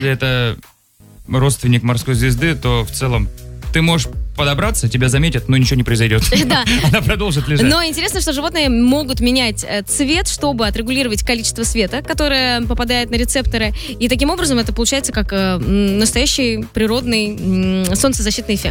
это родственник морской звезды, то в целом ты можешь подобраться, тебя заметят, но ничего не произойдет. Да. Она продолжит лежать. Но интересно, что животные могут менять цвет, чтобы отрегулировать количество света, которое попадает на рецепторы. И таким образом это получается как настоящий природный солнцезащитный эффект.